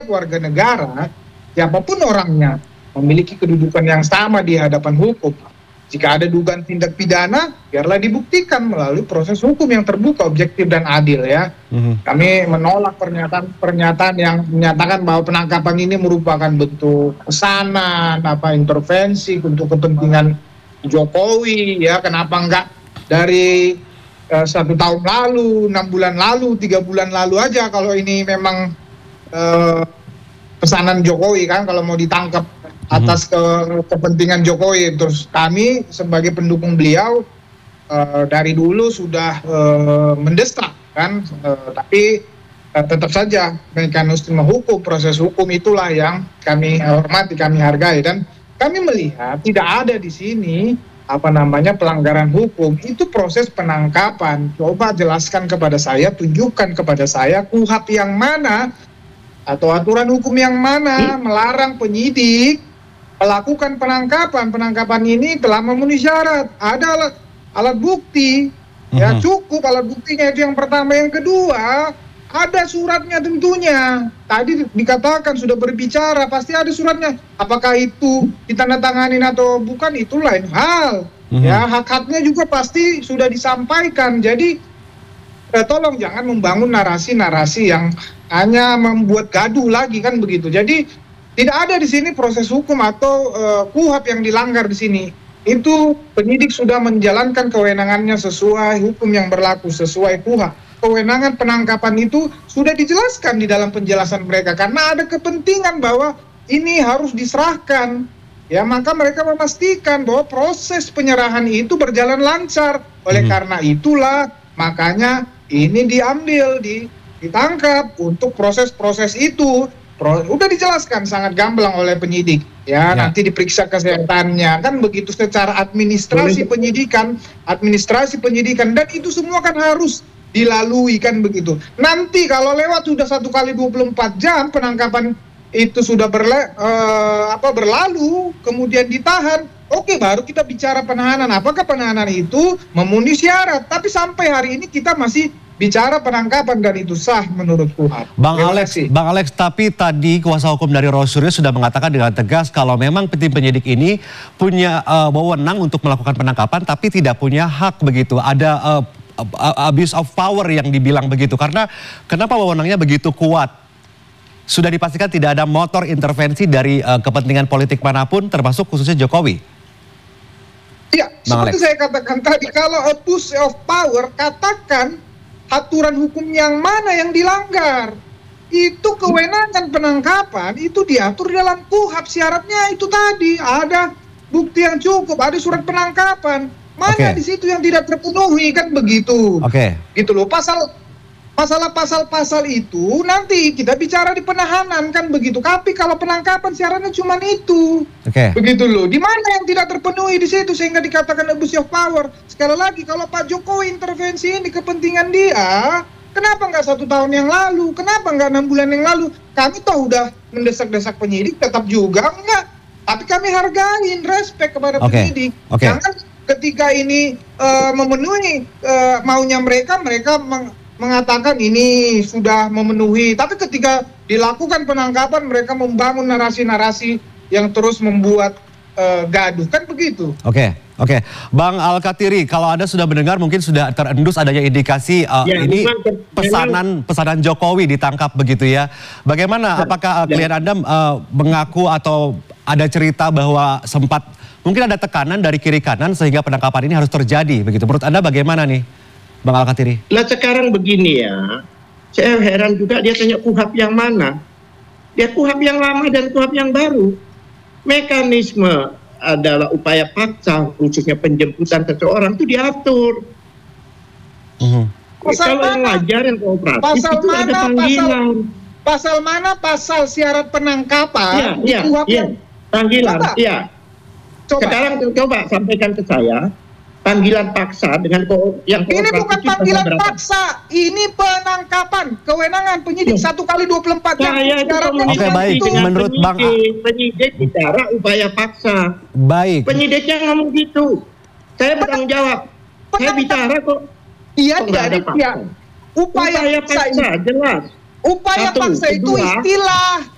warga negara, siapapun orangnya, memiliki kedudukan yang sama di hadapan hukum. Jika ada dugaan tindak pidana, biarlah dibuktikan melalui proses hukum yang terbuka, objektif, dan adil ya. Kami menolak pernyataan yang menyatakan bahwa penangkapan ini merupakan bentuk pesanan, intervensi untuk kepentingan Jokowi ya. Kenapa enggak dari 1 tahun lalu, 6 bulan lalu, 3 bulan lalu aja kalau ini memang pesanan Jokowi kan, kalau mau ditangkap atas kepentingan Jokowi. Terus kami sebagai pendukung beliau dari dulu sudah mendesak kan, tapi tetap saja mekanisme hukum, proses hukum itulah yang kami hormati, kami hargai, dan kami melihat tidak ada di sini pelanggaran hukum. Itu proses penangkapan. Coba jelaskan kepada saya, tunjukkan kepada saya KUHP yang mana atau aturan hukum yang mana melarang penyidik melakukan penangkapan. Penangkapan ini telah memenuhi syarat. Ada alat bukti, ya cukup alat buktinya, itu yang pertama. Yang kedua, ada suratnya tentunya. Tadi dikatakan sudah berbicara, pasti ada suratnya. Apakah itu ditandatanganin atau bukan, itu lain hal. Ya, hak-haknya juga pasti sudah disampaikan. Jadi tolong jangan membangun narasi-narasi yang hanya membuat gaduh lagi kan begitu. Jadi tidak ada di sini proses hukum atau KUHP yang dilanggar di sini. Itu penyidik sudah menjalankan kewenangannya sesuai hukum yang berlaku, sesuai KUHP. Kewenangan penangkapan itu sudah dijelaskan di dalam penjelasan mereka, karena ada kepentingan bahwa ini harus diserahkan. Ya, maka mereka memastikan bahwa proses penyerahan itu berjalan lancar. Oleh karena itulah, makanya ini diambil, ditangkap untuk proses-proses itu. Udah dijelaskan sangat gamblang oleh penyidik ya, nanti diperiksa kesehatannya kan begitu, secara administrasi penyidikan, dan itu semua kan harus dilalui kan begitu. Nanti kalau lewat sudah 1 kali 24 jam penangkapan itu sudah berlalu, kemudian ditahan, oke, baru kita bicara penahanan. Apakah penahanan itu memenuhi syarat? Tapi sampai hari ini kita masih bicara penangkapan dan itu sah menurut KUHP. Bang Alex, tapi tadi kuasa hukum dari Roy Suryo sudah mengatakan dengan tegas kalau memang tim penyidik ini punya wewenang untuk melakukan penangkapan, tapi tidak punya hak begitu. Ada abuse of power yang dibilang begitu. Karena kenapa wewenangnya begitu kuat? Sudah dipastikan tidak ada motor intervensi dari kepentingan politik manapun, termasuk khususnya Jokowi. Iya, seperti saya katakan tadi, kalau abuse of power, katakan aturan hukum yang mana yang dilanggar. Itu kewenangan penangkapan, itu diatur dalam KUHP. Syaratnya itu tadi, ada bukti yang cukup, ada surat penangkapan. Mana di situ yang tidak terpenuhi kan begitu. Gitu loh. Pasal-pasal itu nanti kita bicara di penahanan kan begitu. Tapi kalau penangkapan syaratnya cuma itu. Begitu loh. Di mana yang tidak terpenuhi di situ sehingga dikatakan abuse of power. Sekali lagi, kalau Pak Jokowi intervensi ini kepentingan dia, kenapa nggak 1 tahun yang lalu? Kenapa nggak 6 bulan yang lalu? Kami tahu udah mendesak-desak penyidik, tetap juga enggak. Tapi kami hargain, respect kepada penyidik. Jangan ketika ini memenuhi maunya mereka mengatakan ini sudah memenuhi, tapi ketika dilakukan penangkapan mereka membangun narasi-narasi yang terus membuat gaduh kan begitu. Bang Al-Katiri, kalau Anda sudah mendengar, mungkin sudah terendus adanya indikasi ini pesanan Jokowi ditangkap begitu ya. Bagaimana? Apakah klien Anda mengaku atau ada cerita bahwa sempat mungkin ada tekanan dari kiri kanan sehingga penangkapan ini harus terjadi begitu? Menurut Anda bagaimana nih, Bang Al-Katiri? Nah sekarang begini ya, saya heran juga dia tanya KUHP yang mana. Dia KUHP yang lama dan KUHP yang baru. Mekanisme adalah upaya paksa, khususnya penjemputan seseorang itu diatur. Kalau yang wajar, yang kooperatif itu ada panggilan. Pasal mana pasal syarat penangkapan? Panggilan, Sekarang coba sampaikan ke saya. Panggilan paksa dengan yang ini bukan panggilan paksa, ini penangkapan, kewenangan penyidik 1 kali 24 jam. Baik, menurut Bang penyidik bicara upaya paksa. Baik. Penyidiknya ngomong gitu. Saya bertanggung jawab. Saya bicara kok. Iya, jadi upaya paksa jelas. Upaya paksa itu istilah.